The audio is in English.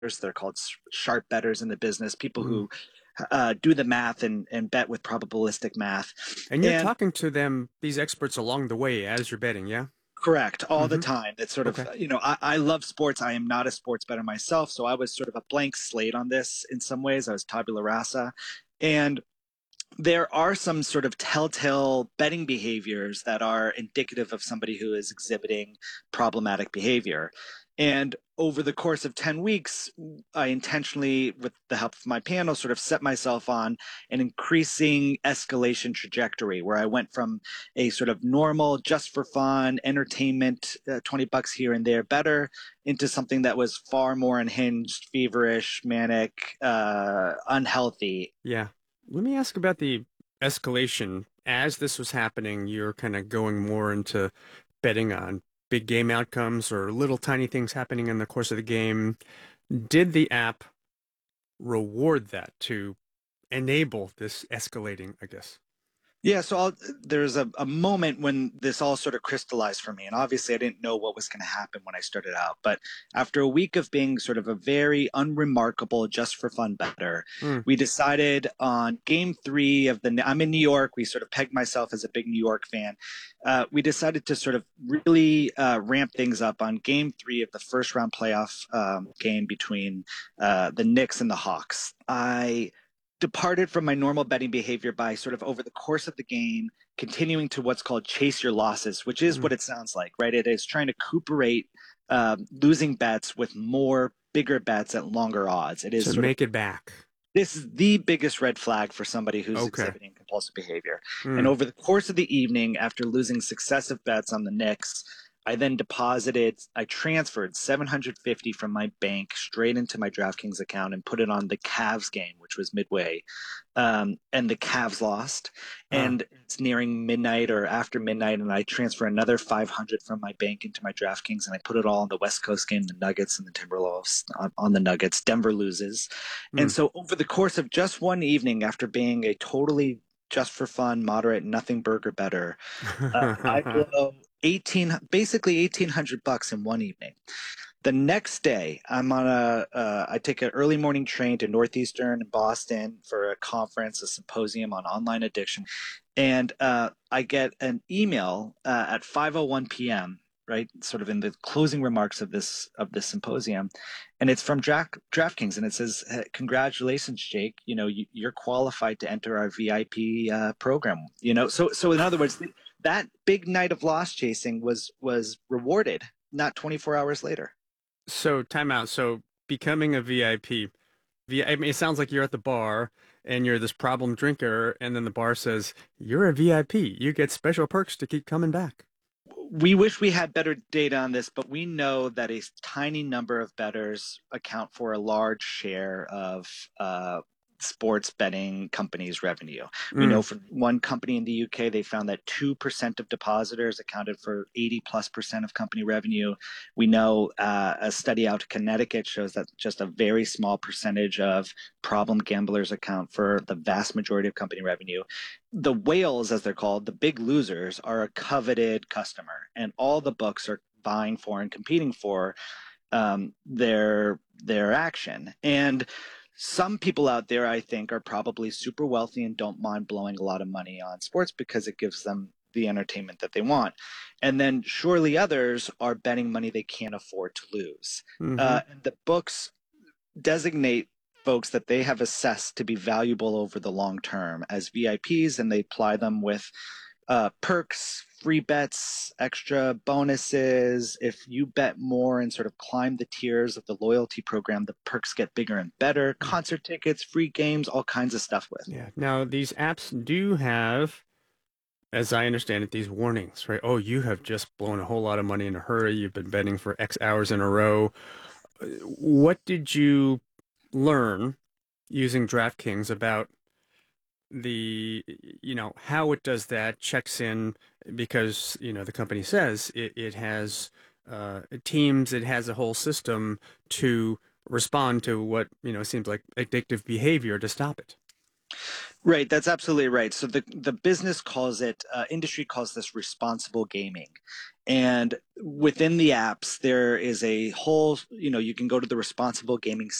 They're called sharp bettors in the business, people Mm. who do the math and bet with probabilistic math. And you're And talking to them, these experts along the way as you're betting, yeah? correct, all the Mm-hmm. time. It's sort of, Okay. I love sports. I am not a sports bettor myself. So I was sort of a blank slate on this in some ways. I was tabula rasa. And there are some sort of telltale betting behaviors that are indicative of somebody who is exhibiting problematic behavior. And over the course of 10 weeks, I intentionally, with the help of my panel, sort of set myself on an increasing escalation trajectory where I went from a sort of normal, just for fun, entertainment, $20 here and there better, into something that was far more unhinged, feverish, manic, unhealthy. Yeah. Let me ask about the escalation. As this was happening, you're kind of going more into betting on big game outcomes or little tiny things happening in the course of the game. Did the app reward that to enable this escalating, I guess? Yeah, so there's a moment when this all sort of crystallized for me. And obviously, I didn't know what was going to happen when I started out. But after a week of being sort of a very unremarkable, just for fun better, Mm. we decided on game three of the. I'm in New York. We sort of pegged myself as a big New York fan. We decided to sort of really ramp things up on game three of the first round playoff game between the Knicks and the Hawks. I departed from my normal betting behavior by sort of over the course of the game continuing to what's called chase your losses, which is Mm. what it sounds like, right? It is trying to recuperate losing bets with more bigger bets at longer odds. It is To sort of make it back. this is the biggest red flag for somebody who's Okay. exhibiting compulsive behavior. And Mm. over the course of the evening, after losing successive bets on the Knicks, I transferred 750 from my bank straight into my DraftKings account and put it on the Cavs game, which was midway. And the Cavs lost. Ah. And it's nearing midnight or after midnight, and I transfer another 500 from my bank into my DraftKings, and I put it all on the West Coast game, the Nuggets and the Timberwolves on the Nuggets. Denver loses. And Mm. so over the course of just one evening, after being a totally just for fun, moderate, nothing burger better, I blow basically $1,800 in one evening. The next day, I take an early morning train to Northeastern in Boston for a conference, a symposium on online addiction, and I get an email at 5:01 p.m. Right, sort of in the closing remarks of this symposium, and it's from DraftKings, and it says, "Hey, congratulations, Jake. You're qualified to enter our VIP program. So in other words, that big night of loss chasing was rewarded not 24 hours later. So time out. So becoming a VIP. I mean, it sounds like you're at the bar and you're this problem drinker, and then the bar says, "You're a VIP. You get special perks to keep coming back." We wish we had better data on this, but we know that a tiny number of bettors account for a large share of sports betting companies' revenue. We know Mm. from one company in the UK, they found that 2% of depositors accounted for 80 plus percent of company revenue. We know a study out of Connecticut shows that just a very small percentage of problem gamblers account for the vast majority of company revenue. The whales, as they're called, the big losers, are a coveted customer, and all the books are vying for and competing for their action. And some people out there, I think, are probably super wealthy and don't mind blowing a lot of money on sports because it gives them the entertainment that they want. And then surely others are betting money they can't afford to lose. Hmm. And the books designate folks that they have assessed to be valuable over the long term as VIPs, and they apply them with perks, free bets, extra bonuses. If you bet more and sort of climb the tiers of the loyalty program, the perks get bigger and better. Concert tickets, free games, all kinds of stuff with. Yeah. Now, these apps do have, as I understand it, these warnings, right? Oh, you have just blown a whole lot of money in a hurry. You've been betting for X hours in a row. What did you learn using DraftKings about how it does that, checks in, because, the company says it has teams, it has a whole system to respond to what, seems like addictive behavior to stop it. Right, that's absolutely right. So the business calls it, industry calls this responsible gaming. And within the apps, there is a whole, you can go to the responsible gaming